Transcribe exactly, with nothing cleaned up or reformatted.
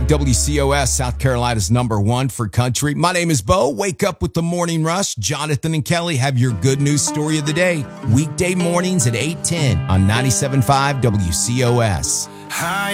five W C O S, South Carolina's number one for country. My name is Bo. Wake up with the Morning Rush. Jonathan and Kelly have your good news story of the day. Weekday mornings at eight ten on ninety-seven point five W C O S. Hi.